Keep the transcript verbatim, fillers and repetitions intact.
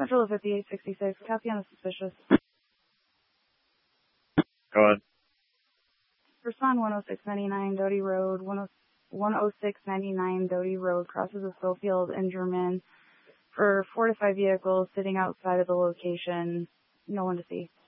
Central of fifty-eight sixty-six, Cassiana suspicious. Go ahead. Respond one oh six ninety-nine Doty Road, one oh six ninety-nine Doty Road, crosses the Schofield and German for four to five vehicles sitting outside of the location. No one to see.